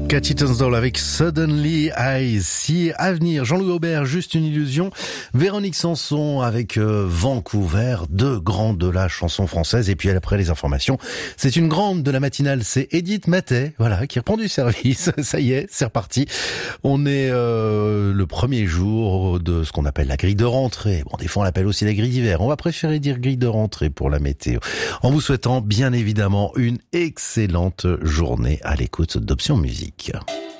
Cathy Tunstall avec Suddenly I See. Avenir, Jean-Louis Aubert, Juste une illusion. Véronique Sanson avec Vancouver, deux grandes de la chanson française. Et puis après les informations, c'est une grande de la matinale, c'est Edith Matet, voilà, qui reprend du service. Ça y est, c'est reparti. On est le premier jour de ce qu'on appelle la grille de rentrée. Bon, des fois on l'appelle aussi la grille d'hiver. On va préférer dire grille de rentrée pour la météo. En vous souhaitant bien évidemment une excellente journée à l'écoute d'Option Musique.